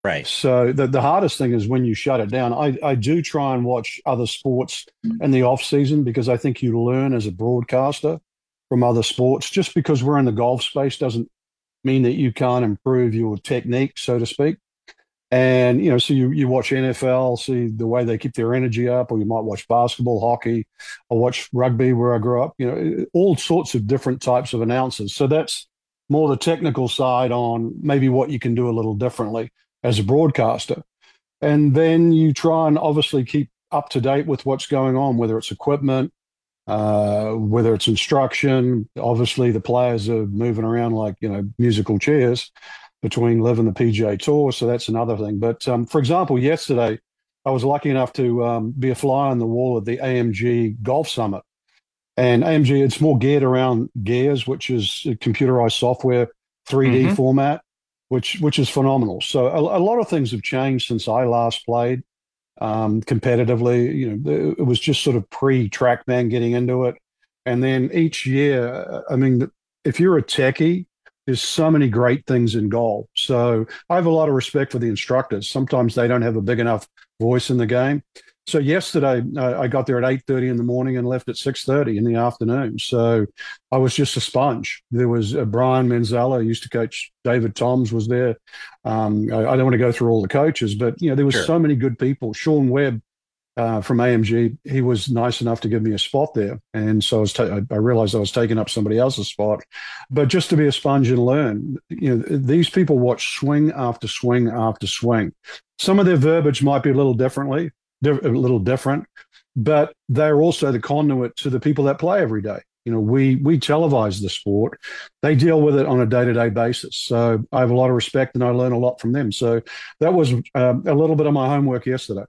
Right. So the hardest thing is when you shut it down. I do try and watch other sports in the off season because I think you learn as a broadcaster from other sports. Just because we're in the golf space doesn't mean that you can't improve your technique, so to speak. And so you watch NFL, see the way they keep their energy up, or you might watch basketball, hockey, or watch rugby where I grew up. All sorts of different types of announcers. So that's more the technical side on maybe what you can do a little differently as a broadcaster. And then you try and obviously keep up to date with what's going on, whether it's equipment, whether it's instruction. Obviously, the players are moving around like musical chairs between Live and the PGA Tour, so that's another thing. But for example, yesterday I was lucky enough to be a fly on the wall at the AMG Golf Summit, and AMG it's more geared around gears, which is computerized software, 3D Hmm. format, which is phenomenal. So a lot of things have changed since I last played competitively. It was just sort of pre-TrackMan getting into it. And then each year, I mean, if you're a techie, there's so many great things in golf. So I have a lot of respect for the instructors. Sometimes they don't have a big enough voice in the game. So yesterday, I got there at 8:30 in the morning and left at 6:30 in the afternoon. So I was just a sponge. There was Brian Manzella, who used to coach David Toms, was there. I don't want to go through all the coaches, but there was Sure. so many good people. Sean Webb from AMG, he was nice enough to give me a spot there, and so I realized I was taking up somebody else's spot. But just to be a sponge and learn, these people watch swing after swing after swing. Some of their verbiage might be a little different, but they're also the conduit to the people that play every day. We televise the sport. They deal with it on a day-to-day basis. So I have a lot of respect and I learn a lot from them. So that was a little bit of my homework yesterday.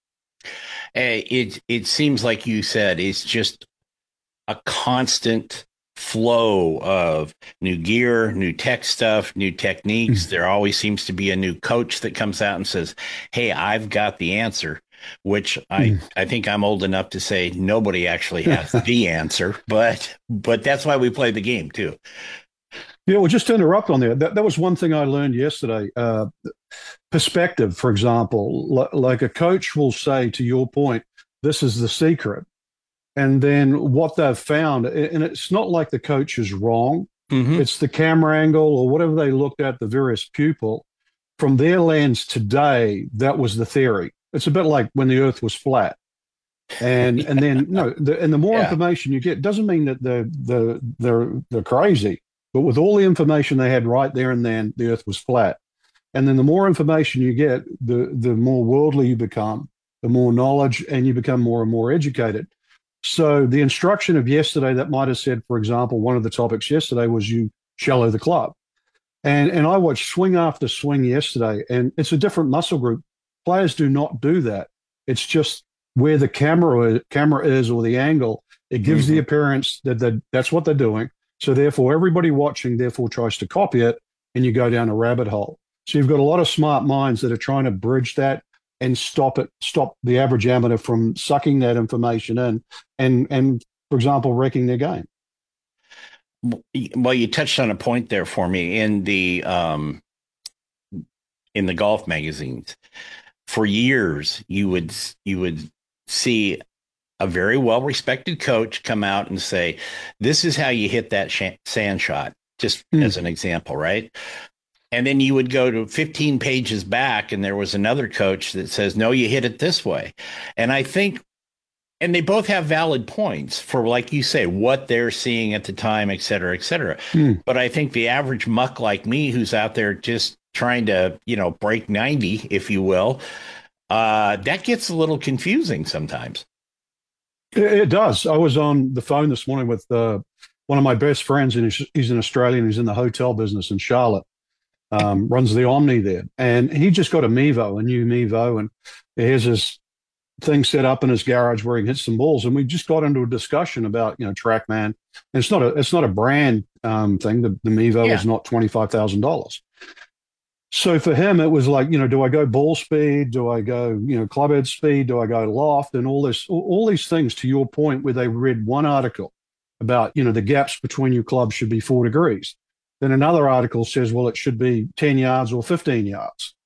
It seems like you said it's just a constant flow of new gear, new tech stuff, new techniques. There always seems to be a new coach that comes out and says, "Hey, I've got the answer." Which I think I'm old enough to say nobody actually has the answer, but that's why we play the game too. Yeah, well, just to interrupt on there, that was one thing I learned yesterday. Perspective, for example, like a coach will say, to your point, this is the secret. And then what they've found, and it's not like the coach is wrong, Hmm. it's the camera angle or whatever they looked at, the various pupil. From their lens today, that was the theory. It's a bit like when the earth was flat. And then no, and the more Yeah. information you get doesn't mean that they're crazy, but with all the information they had right there and then, the earth was flat. And then the more information you get, the more worldly you become, the more knowledge, and you become more and more educated. So the instruction of yesterday that might have said, for example, one of the topics yesterday was you shallow the club. And I watched swing after swing yesterday, and it's a different muscle group. Players do not do that. It's just where the camera is or the angle. It gives the Hmm. appearance that's what they're doing. So therefore, everybody watching therefore tries to copy it, and you go down a rabbit hole. So you've got a lot of smart minds that are trying to bridge that and stop the average amateur from sucking that information in, and for example, wrecking their game. Well, you touched on a point there for me in the golf magazines. For years, you would see a very well respected coach come out and say, "This is how you hit that sand shot." Just Mm. as an example, right? And then you would go to 15 pages back, and there was another coach that says, "No, you hit it this way." And I think and they both have valid points for, like you say, what they're seeing at the time, et cetera, et cetera. Mm. But I think the average muck like me who's out there just trying to, break 90, if you will, that gets a little confusing sometimes. It does. I was on the phone this morning with one of my best friends, and he's an Australian. He's in the hotel business in Charlotte, runs the Omni there. And he just got a new Mevo, and he has his thing set up in his garage where he can hit some balls. And we just got into a discussion about, TrackMan. And it's not a brand thing. The Mevo is Yeah. not $25,000. So for him, it was like, do I go ball speed? Do I go, club head speed? Do I go loft? And all these things, to your point, where they read one article about, the gaps between your clubs should be 4 degrees. Then another article says, well, it should be 10 yards or 15 yards.